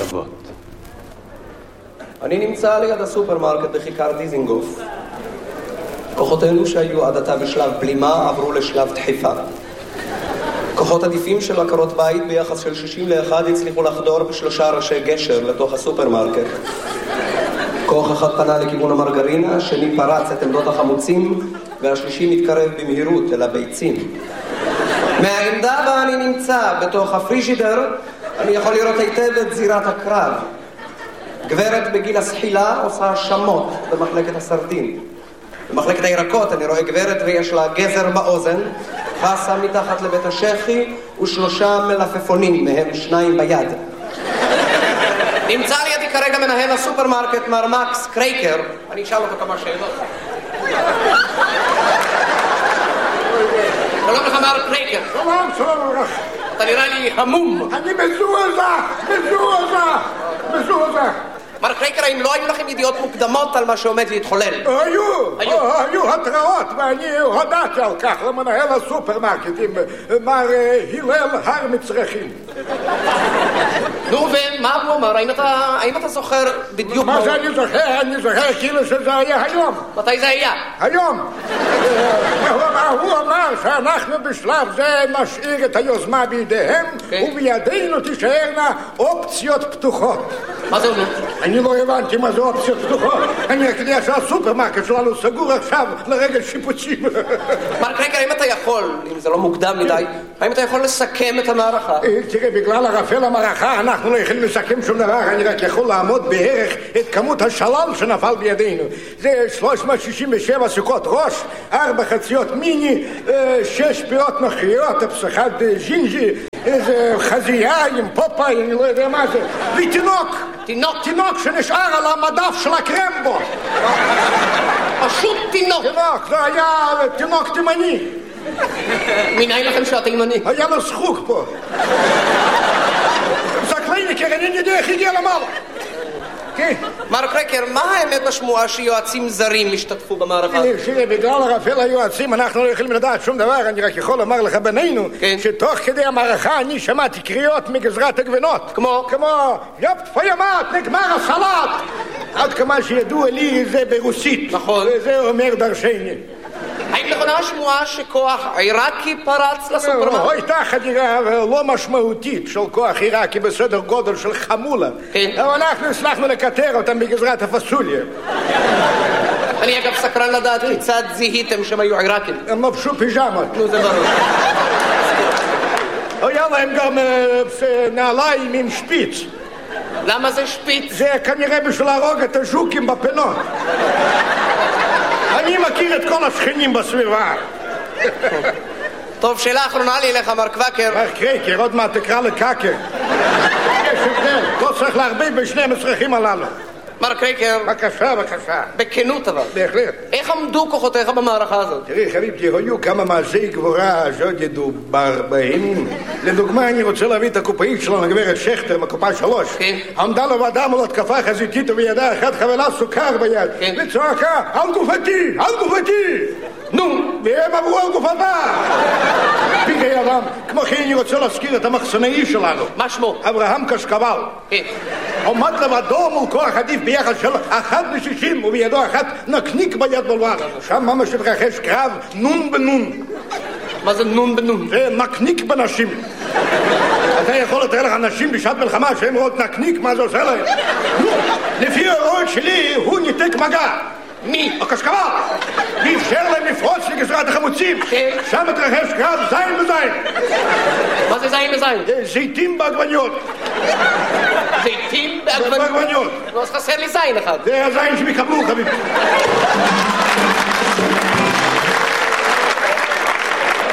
אבות. אני נמצא ליד הסופרמרקט בכיכר דיזינגוף. כוחותינו שהיו עד עתה בשלב בלימה עברו לשלב דחיפה. כוחות עדיפים של עקרות בית ביחס של 60-1 הצליחו לחדור ב3 ראשי גשר לתוך הסופרמרקט. כוח אחד פנה לכיוון המרגרינה, השני פרץ את עמדות החמוצים, והשלישי מתקרב במהירות אל הביצים. מהעמדה בה אני נמצא בתוך הפרישידר, אני יכול לראות היטב את זירת הקרב. גברת בגיל הסחילה עושה שמות במחלקת הסרטין. במחלקת הירקות אני רואה גברת ויש לה גזר באוזן, חסה מתחת לבית השכי ו3 מלפפונים, מהם 2 ביד. נמצא לידי כרגע מנהל הסופרמרקט מר מקס קרייקר. אני אשאל אותו כמה שאלות. שלום לך מר קרייקר. שלום לך. אתה נראה לי המום. אני מזועזע. מר קרייקר, האם לא היו לכם ידיעות מוקדמות על מה שעומד להתחולל? היו התראות, ואני הודעתי על כך למנהל הסופרמרקטים, מר הלל הר מצרכים. נו, ומה הוא אמר? האם אתה זוכר בדיוק מה זה אני זוכר? אני זוכר כאילו שזה היה היום. מתי זה היה? היום. הוא אמר שאנחנו בשלב זה נשאיר את היוזמה בידיהם, ובידינו תישארנה אופציות פתוחות. מה זה אומר? אני לא הבנתי מה זה אופציות פתוחות. אני יודע שהסופרמרקט שלנו סגור עכשיו לרגל שיפוצים. מר קרייקר, האם אתה יכול, אם זה לא מוקדם מדי, האם אתה יכול לסכם את המערכה? תראה, בגלל ערפל המערכה אנחנו לא יכולים לסכם שום דבר. אני רק יכול לעמוד בערך את כמות השלל שנפל בידינו. זה 367 סוכות ראש, 4 חציות מיני, 6 פירות נוכריות, הפסחת ג'ינג'י, איזה חזייה עם פופאי, אני לא יודע מה זה, תינוק שנשאר על המדף של הקרמבו. פשוט תינוק. זה היה תינוק תימני. מנהל לכם שאתה תימני? היה לו שחוק פה. זקליניקר, אני יודע איך הגיע למעלה. מר קרייקר, מה האמת בשמועה שיועצים זרים השתתפו במערכה? תראה, בגלל ערפל היועצים אנחנו לא יכולים לדעת שום דבר. אני רק יכול לומר לך בינינו שתוך כדי המערכה אני שמעתי קריאות מגזרת הגבינות. כמו יופט פיימט, נגמר הסלט. עד כמה שידוע לי זה ברוסית. נכון. וזה אומר דרשני. האם נכונה השמועה שכוח עיראקי פרץ לסופרמרקט? הייתה חדירה לא משמעותית של כוח עיראקי בסדר גודל של חמולה. אבל אנחנו הצלחנו לקטר אותם בגזרת הפסוליה. אני אגב סקרן לדעת כיצד זיהיתם שהם היו עיראקים. הם לבשו פיג'מות. נו, זה ברור. היה להם גם נעליים עם שפיץ. למה זה שפיץ? זה כנראה בשביל להרוג את הז'וקים בפינות. אני מכיר את כל השכנים בסביבה. טוב, שאלה אחרונה לי אליך, מר קוואקר. מר קרייקר, עוד מעט תקרא לקאקר. יש הבדל, לא צריך להרביב בשני המצרכים הללו. מר קרייקר. בבקשה. בכנות אבל. בהחלט. איך עמדו כוחותיך במערכה הזאת? תראי, חביבתי, היו כמה מעשי גבורה שעוד ידובר בהם. לדוגמה, אני רוצה להביא את הקופאית שלנו, הגברת שכטר, מקופה 3. כן. עמדה לבדה מול התקפה חזיתית ובידה אחת חבלה סוכר ביד. כן. וצועקה, על גופתי! נו, והם עברו על גופתה. פיקי אדם, כמו כן אני רוצה להזכיר את המחסנאי שלנו. מה שמו? אברהם קשקבל. כן. עומד לבדו מול כוח עדיף ביחס של 1-60 ובידו אחת נקניק ביד בלבד. שם ממש התרחש קרב נון בנון. מה זה נון בנון? זה נקניק בנשים. אתה יכול לתאר לך נשים בשעת מלחמה שהם רואות נקניק, מה זה עושה להם? לפי ההוראות שלי הוא ניתק מגע. מי? הקשקבל. ואפשר להם לפרוץ לגזרת החמוצים. שם התרחש קרב זין בזין. מה זה זין בזין? זיתים בעגבניות. זיתים בעגבניות? בעגבניות. לא, אז חסר לי זין אחד. זה הזין שהם יקבלו, חביבי.